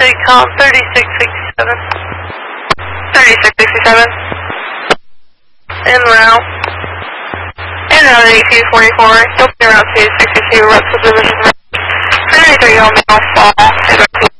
City Comp 3667. 3667. En route. En route at 8244. Don't be around 262, route subdivision. 33 on the North Fall.